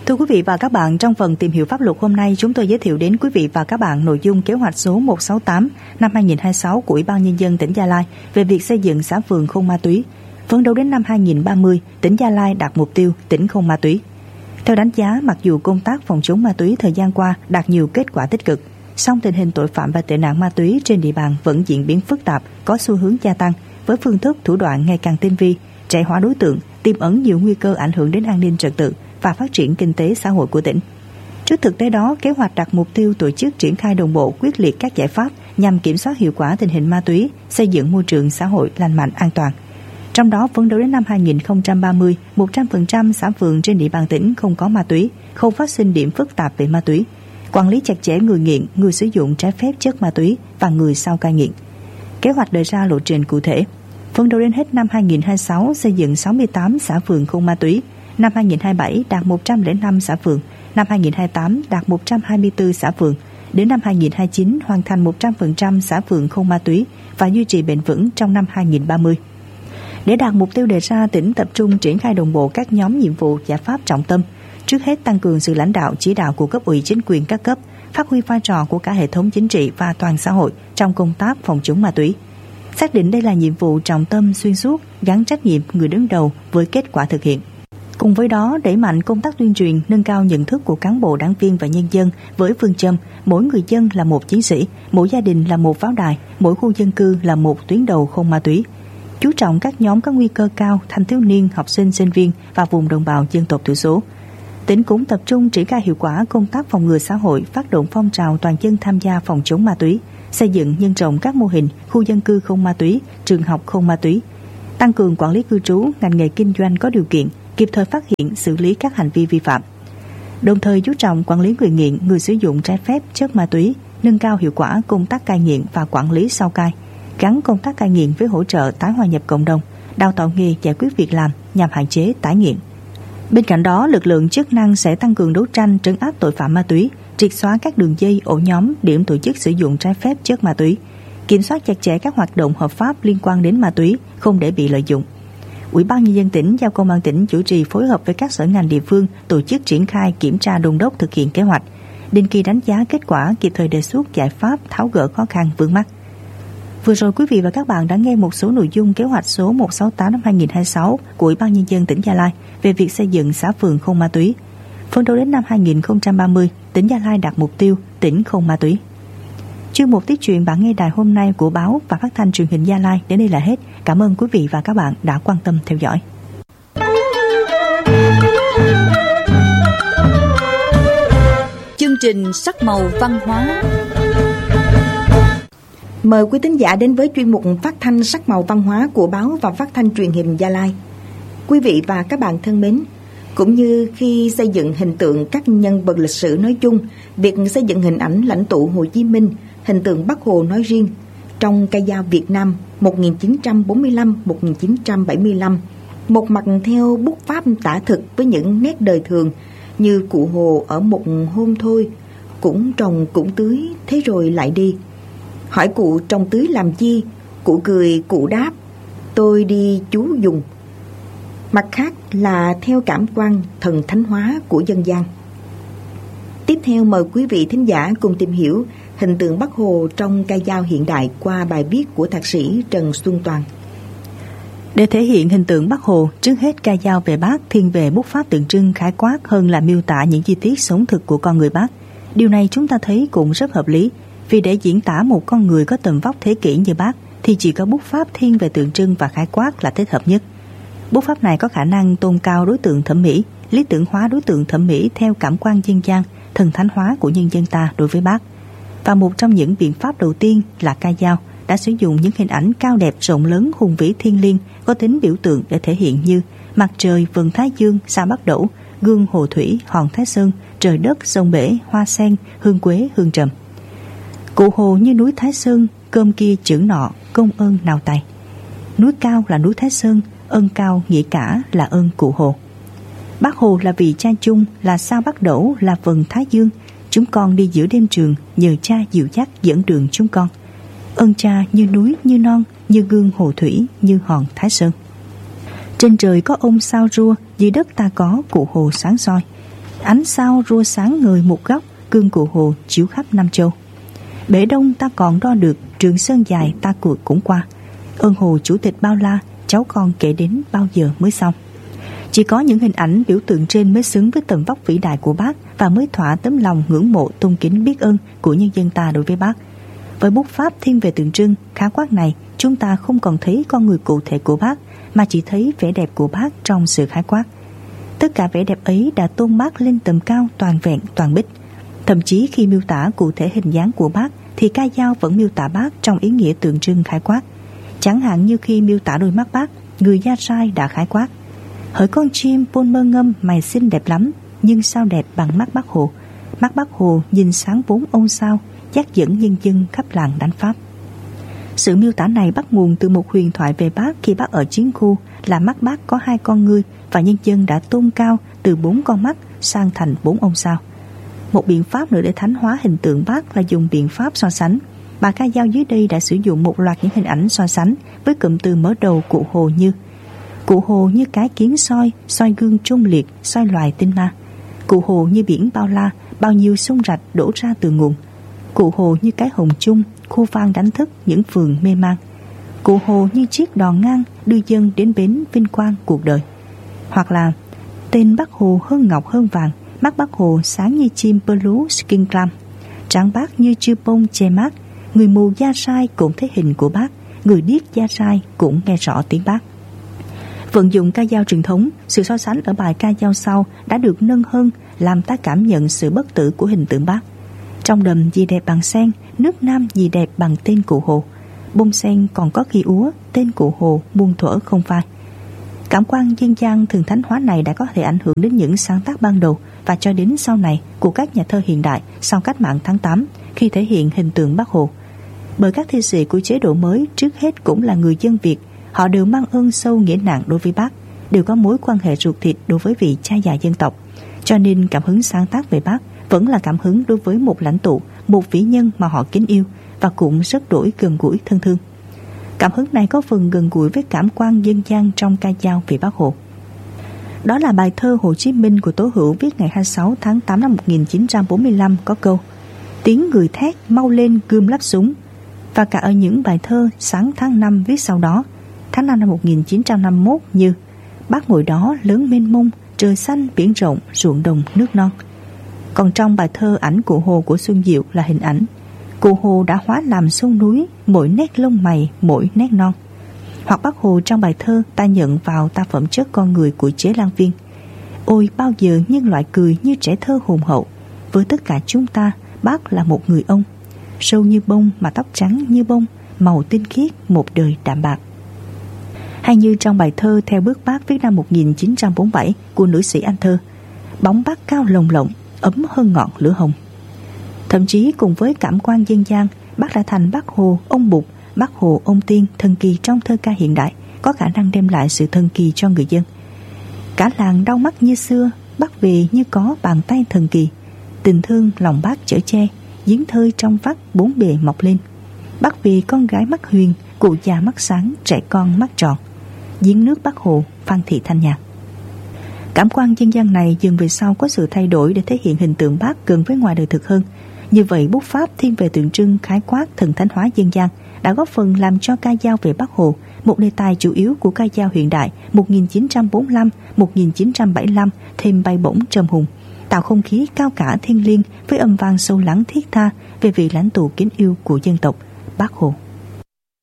Thưa quý vị và các bạn, trong phần tìm hiểu pháp luật hôm nay, chúng tôi giới thiệu đến quý vị và các bạn nội dung kế hoạch số 168 năm 2026 của Ủy ban Nhân dân tỉnh Gia Lai về việc xây dựng xã phường không ma túy. Phấn đấu đến năm 2030, tỉnh Gia Lai đạt mục tiêu tỉnh không ma túy. Theo đánh giá, mặc dù công tác phòng chống ma túy thời gian qua đạt nhiều kết quả tích cực, song tình hình tội phạm và tệ nạn ma túy trên địa bàn vẫn diễn biến phức tạp, có xu hướng gia tăng với phương thức thủ đoạn ngày càng tinh vi, trẻ hóa đối tượng, tiềm ẩn nhiều nguy cơ ảnh hưởng đến an ninh trật tự và phát triển kinh tế xã hội của tỉnh. Trước thực tế đó, kế hoạch đặt mục tiêu tổ chức triển khai đồng bộ quyết liệt các giải pháp nhằm kiểm soát hiệu quả tình hình ma túy, xây dựng môi trường xã hội lành mạnh an toàn. Trong đó, phấn đấu đến năm 2030, 100% xã phường trên địa bàn tỉnh không có ma túy, không phát sinh điểm phức tạp về ma túy, quản lý chặt chẽ người nghiện, người sử dụng trái phép chất ma túy và người sau cai nghiện. Kế hoạch đề ra lộ trình cụ thể. Phấn đấu đến hết năm 2026 xây dựng 68 xã phường không ma túy, năm 2027 đạt 105 xã phường, năm 2028 đạt 124 xã phường, đến năm 2029 hoàn thành 100% xã phường không ma túy và duy trì bền vững trong năm 2030. Để đạt mục tiêu đề ra, tỉnh tập trung triển khai đồng bộ các nhóm nhiệm vụ giải pháp trọng tâm. Trước hết, tăng cường sự lãnh đạo chỉ đạo của cấp ủy chính quyền các cấp, phát huy vai trò của cả hệ thống chính trị và toàn xã hội trong công tác phòng chống ma túy. Xác định đây là nhiệm vụ trọng tâm xuyên suốt, gắn trách nhiệm người đứng đầu với kết quả thực hiện. Cùng với đó, đẩy mạnh công tác tuyên truyền, nâng cao nhận thức của cán bộ, đảng viên và nhân dân với phương châm mỗi người dân là một chiến sĩ, mỗi gia đình là một pháo đài, mỗi khu dân cư là một tuyến đầu không ma túy. Chú trọng các nhóm có nguy cơ cao, thanh thiếu niên, học sinh, sinh viên và vùng đồng bào dân tộc thiểu số. Tỉnh cũng tập trung triển khai hiệu quả công tác phòng ngừa xã hội, phát động phong trào toàn dân tham gia phòng chống ma túy, xây dựng nhân rộng các mô hình khu dân cư không ma túy, trường học không ma túy, tăng cường quản lý cư trú, ngành nghề kinh doanh có điều kiện, kịp thời phát hiện, xử lý các hành vi vi phạm. Đồng thời chú trọng quản lý người nghiện, người sử dụng trái phép chất ma túy, nâng cao hiệu quả công tác cai nghiện và quản lý sau cai, gắn công tác cai nghiện với hỗ trợ tái hòa nhập cộng đồng, đào tạo nghề, giải quyết việc làm nhằm hạn chế tái nghiện. Bên cạnh đó, lực lượng chức năng sẽ tăng cường đấu tranh trấn áp tội phạm ma túy, triệt xóa các đường dây, ổ nhóm, điểm tổ chức sử dụng trái phép chất ma túy, kiểm soát chặt chẽ các hoạt động hợp pháp liên quan đến ma túy, không để bị lợi dụng. Ủy ban Nhân dân tỉnh giao Công an tỉnh chủ trì phối hợp với các sở ngành địa phương tổ chức triển khai kiểm tra đôn đốc thực hiện kế hoạch, định kỳ đánh giá kết quả, kịp thời đề xuất giải pháp tháo gỡ khó khăn vướng mắc. Vừa rồi quý vị và các bạn đã nghe một số nội dung kế hoạch số 168 năm 2026 của Ủy ban Nhân dân tỉnh Gia Lai về việc xây dựng xã phường không ma túy. Phấn đấu đến năm 2030, tỉnh Gia Lai đạt mục tiêu tỉnh không ma túy. Chuyên mục Tiếp chuyện bạn nghe đài hôm nay của báo và phát thanh truyền hình Gia Lai đến đây là hết. Cảm ơn quý vị và các bạn đã quan tâm theo dõi. Chương trình Sắc màu văn hóa. Mời quý thính giả đến với chuyên mục phát thanh Sắc màu văn hóa của báo và phát thanh truyền hình Gia Lai. Quý vị và các bạn thân mến, cũng như khi xây dựng hình tượng các nhân vật lịch sử nói chung, việc xây dựng hình ảnh lãnh tụ Hồ Chí Minh, hình tượng Bác Hồ nói riêng, trong ca dao Việt Nam 1945-1975, một mặt theo bút pháp tả thực với những nét đời thường như cụ Hồ ở một hôm thôi, cũng trồng cũng tưới, thế rồi lại đi. Hỏi cụ trồng tưới làm chi? Cụ cười, cụ đáp, tôi đi chú dùng. Mặt khác là theo cảm quan thần thánh hóa của dân gian. Tiếp theo mời quý vị thính giả cùng tìm hiểu hình tượng Bác Hồ trong ca dao hiện đại qua bài viết của thạc sĩ Trần Xuân Toàn. Để thể hiện hình tượng Bác Hồ, trước hết ca dao về Bác thiên về bút pháp tượng trưng khái quát hơn là miêu tả những chi tiết sống thực của con người Bác. Điều này chúng ta thấy cũng rất hợp lý, vì để diễn tả một con người có tầm vóc thế kỷ như Bác thì chỉ có bút pháp thiên về tượng trưng và khái quát là thích hợp nhất. Bút pháp này có khả năng tôn cao đối tượng thẩm mỹ, lý tưởng hóa đối tượng thẩm mỹ theo cảm quan dân gian, thần thánh hóa của nhân dân ta đối với Bác. Và một trong những biện pháp đầu tiên là ca dao đã sử dụng những hình ảnh cao đẹp, rộng lớn, hùng vĩ, thiêng liêng, có tính biểu tượng để thể hiện như mặt trời, vầng thái dương, sao Bắc Đẩu, gương hồ thủy, hòn Thái Sơn, trời đất, sông bể, hoa sen, hương quế, hương trầm. Cụ Hồ như núi Thái Sơn, cơm kia chữ nọ, công ơn nào tay. Núi cao là núi Thái Sơn, ơn cao nghĩa cả là ơn cụ Hồ. Bác Hồ là vị cha chung, là sao Bắc Đẩu, là vầng Thái Dương. Chúng con đi giữa đêm trường, nhờ cha dìu dắt dẫn đường chúng con. Ơn cha như núi, như non, như gương hồ thủy, như hòn Thái Sơn. Trên trời có ông sao rua, dưới đất ta có cụ Hồ sáng soi. Ánh sao rua sáng người một góc, gương Cụ Hồ chiếu khắp Nam Châu. Bể Đông ta còn đo được, Trường Sơn dài ta cuộc cũng qua. Ơn Hồ chủ tịch bao la, cháu con kể đến bao giờ mới xong. Chỉ có những hình ảnh biểu tượng trên mới xứng với tầm vóc vĩ đại của Bác và mới thỏa tấm lòng ngưỡng mộ tôn kính biết ơn của nhân dân ta đối với Bác. Với bút pháp thiên về tượng trưng khái quát này, chúng ta không còn thấy con người cụ thể của Bác, mà chỉ thấy vẻ đẹp của Bác trong sự khái quát. Tất cả vẻ đẹp ấy đã tôn Bác lên tầm cao toàn vẹn toàn bích. Thậm chí khi miêu tả cụ thể hình dáng của Bác thì ca dao vẫn miêu tả Bác trong ý nghĩa tượng trưng khái quát. Chẳng hạn như khi miêu tả đôi mắt Bác, người Gia Sai đã khái quát: hỡi con chim pôn mơ ngâm, mày xinh đẹp lắm, nhưng sao đẹp bằng mắt Bác Hồ. Mắt Bác Hồ nhìn sáng 4 ông sao, dắt dẫn nhân dân khắp làng đánh Pháp. Sự miêu tả này bắt nguồn từ một huyền thoại về Bác khi Bác ở chiến khu, là mắt Bác có 2 con ngươi và nhân dân đã tôn cao từ 4 con mắt sang thành 4 ông sao. Một biện pháp nữa để thánh hóa hình tượng Bác là dùng biện pháp so sánh. Bà ca dao dưới đây đã sử dụng một loạt những hình ảnh so sánh với cụm từ mở đầu Cụ Hồ như: Cụ Hồ như cái kiến soi, soi gương trung liệt, soi loài tinh ma. Cụ Hồ như biển bao la, bao nhiêu sông rạch đổ ra từ nguồn. Cụ Hồ như cái hồng chung, khu vang đánh thức những phường mê man. Cụ Hồ như chiếc đò ngang đưa dân đến bến vinh quang cuộc đời. Hoặc là tên Bác Hồ hơn ngọc hơn vàng, mắt Bác Hồ sáng như chim bơ lú skin clam, trán Bác như chư bông che mát. Người mù Gia Sai cũng thấy hình của Bác, người điếc Gia Sai cũng nghe rõ tiếng Bác. Vận dụng ca dao truyền thống, sự so sánh ở bài ca dao sau đã được nâng hơn, làm ta cảm nhận sự bất tử của hình tượng Bác. Trong đầm gì đẹp bằng sen, nước Nam gì đẹp bằng tên Cụ Hồ. Bông sen còn có khi úa, tên Cụ Hồ muôn thuở không phai. Cảm quan dân gian thường thánh hóa này đã có thể ảnh hưởng đến những sáng tác ban đầu và cho đến sau này của các nhà thơ hiện đại sau cách mạng tháng 8 khi thể hiện hình tượng Bác Hồ. Bởi các thi sĩ của chế độ mới trước hết cũng là người dân Việt, họ đều mang ơn sâu nghĩa nặng đối với Bác, đều có mối quan hệ ruột thịt đối với vị cha già dân tộc. Cho nên cảm hứng sáng tác về Bác vẫn là cảm hứng đối với một lãnh tụ, một vĩ nhân mà họ kính yêu và cũng rất đổi gần gũi thân thương. Cảm hứng này có phần gần gũi với cảm quan dân gian trong ca dao về Bác Hồ. Đó là bài thơ Hồ Chí Minh của Tố Hữu viết ngày 26 tháng 8 năm 1945 có câu: tiếng người thét mau lên gươm lắp súng. Và cả ở những bài thơ sáng tháng 5 viết sau đó, tháng 5 năm 1951 như: Bác ngồi đó lớn mênh mông, trời xanh biển rộng, ruộng đồng nước non. Còn trong bài thơ Ảnh Cụ Hồ của Xuân Diệu là hình ảnh: Cụ Hồ đã hóa làm sông núi, mỗi nét lông mày, mỗi nét non. Hoặc Bác Hồ trong bài thơ Ta nhận vào ta phẩm chất con người của Chế Lan Viên: ôi bao giờ nhân loại cười như trẻ thơ hồn hậu, với tất cả chúng ta Bác là một người ông, sâu như bông mà tóc trắng như bông, màu tinh khiết một đời đạm bạc. Hay như trong bài thơ Theo bước Bác viết năm 1947 của nữ sĩ Anh Thơ: bóng Bác cao lồng lộng, ấm hơn ngọn lửa hồng. Thậm chí cùng với cảm quan dân gian, Bác đã thành Bác Hồ ông Bụt, Bác Hồ ông Tiên thần kỳ trong thơ ca hiện đại, có khả năng đem lại sự thần kỳ cho người dân. Cả làng đau mắt như xưa, Bác về như có bàn tay thần kỳ. Tình thương lòng Bác chở che, giếng thơi trong vắt bốn bề mọc lên. Bác về con gái mắt huyền, cụ già mắt sáng, trẻ con mắt tròn. Giếng nước Bác Hồ, Phan Thị Thanh Nhàn. Cảm quan dân gian này dần về sau có sự thay đổi để thể hiện hình tượng Bác gần với ngoài đời thực hơn. Như vậy, bút pháp thiên về tượng trưng khái quát thần thánh hóa dân gian đã góp phần làm cho ca dao về Bác Hồ, một đề tài chủ yếu của ca dao hiện đại 1945-1975 thêm bay bổng trầm hùng, tạo không khí cao cả thiêng liêng với âm vang sâu lắng thiết tha về vị lãnh tụ kính yêu của dân tộc, Bác Hồ.